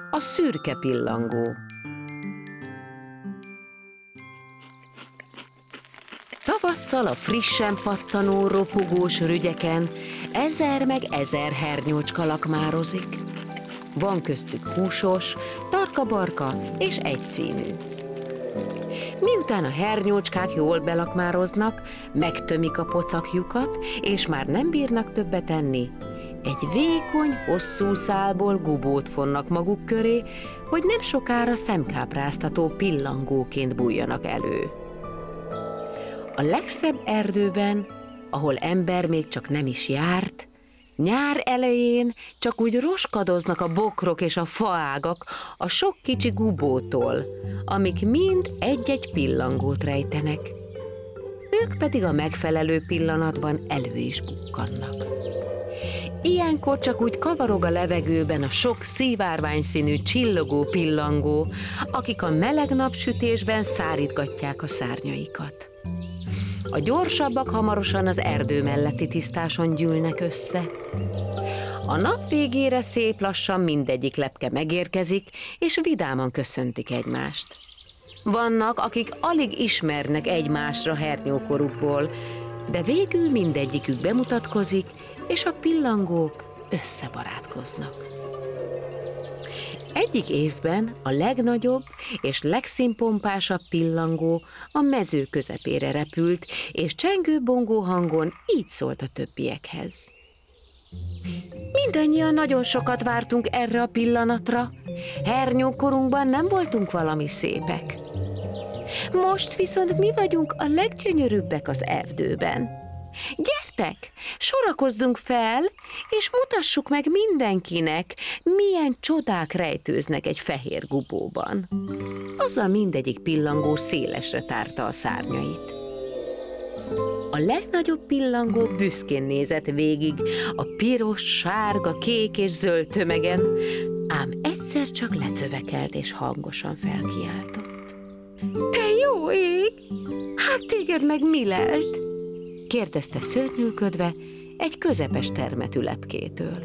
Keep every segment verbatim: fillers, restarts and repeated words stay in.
A szürke pillangó. Tavasszal a frissen pattanó, ropogós rügyeken ezer meg ezer hernyócska lakmározik. Van köztük húsos, tarka-barka és egyszínű. Miután a hernyócskák jól belakmároznak, megtömik a pocakjukat, és már nem bírnak többet enni, egy vékony, hosszú szálból gubót fonnak maguk köré, hogy nem sokára szemkápráztató pillangóként bújjanak elő. A legszebb erdőben, ahol ember még csak nem is járt, nyár elején csak úgy roskadoznak a bokrok és a faágak a sok kicsi gubótól, amik mind egy-egy pillangót rejtenek. Ők pedig a megfelelő pillanatban elő is bukkannak. Ilyenkor csak úgy kavarog a levegőben a sok szivárványszínű csillogó pillangó, akik a meleg napsütésben szárítgatják a szárnyaikat. A gyorsabbak hamarosan az erdő melletti tisztáson gyűlnek össze. A nap végére szép lassan mindegyik lepke megérkezik, és vidáman köszöntik egymást. Vannak, akik alig ismernek egymásra hernyókorukból, de végül mindegyikük bemutatkozik, és a pillangók összebarátkoznak. Egyik évben a legnagyobb és legszínpompásabb pillangó a mező közepére repült, és csengő-bongó hangon így szólt a többiekhez. Mindannyian nagyon sokat vártunk erre a pillanatra. Hernyókorunkban nem voltunk valami szépek. Most viszont mi vagyunk a leggyönyörűbbek az erdőben. Gyertek, sorakozzunk fel, és mutassuk meg mindenkinek, milyen csodák rejtőznek egy fehér gubóban. Azzal mindegyik pillangó szélesre tárta a szárnyait. A legnagyobb pillangó büszkén nézett végig a piros, sárga, kék és zöld tömegen, ám egyszer csak lecövekelt és hangosan felkiáltott. Te jó ég! Hát téged meg mi lelt? Kérdezte szőnyülködve egy közepes termetű lepkétől.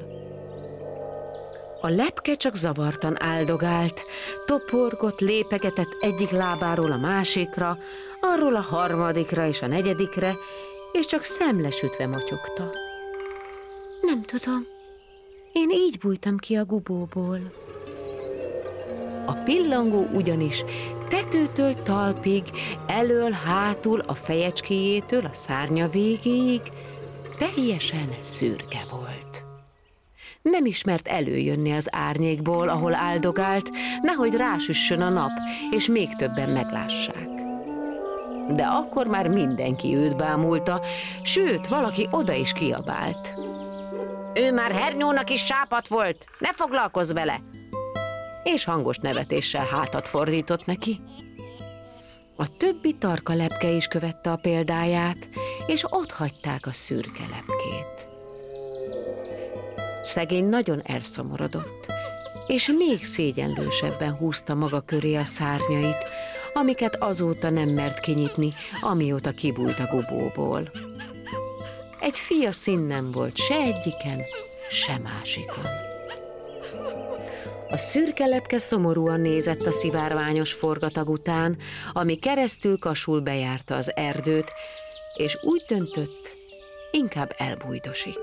A lepke csak zavartan áldogált, toporgott, lépegetett egyik lábáról a másikra, arról a harmadikra és a negyedikre, és csak szemlesütve motyogta. Nem tudom, én így bújtam ki a gubóból. A pillangó ugyanis tetőtől talpig, elől-hátul, a fejecskéjétől a szárnya végéig teljesen szürke volt. Nem ismert előjönni az árnyékból, ahol áldogált, nehogy rásüssön a nap, és még többen meglássák. De akkor már mindenki őt bámulta, sőt, valaki oda is kiabált. Ő már hernyónak is sápadt volt, ne foglalkozz vele! És hangos nevetéssel hátat fordított neki. A többi tarka lepke is követte a példáját, és ott hagyták a szürke lepkét. Szegény nagyon elszomorodott, és még szégyenlősebben húzta maga köré a szárnyait, amiket azóta nem mert kinyitni, amióta kibújt a gubóból. Egy fia szín nem volt se egyiken, se másikon. A szürke lepke szomorúan nézett a szivárványos forgatag után, ami keresztül kasul bejárta az erdőt, és úgy döntött, inkább elbújdosik.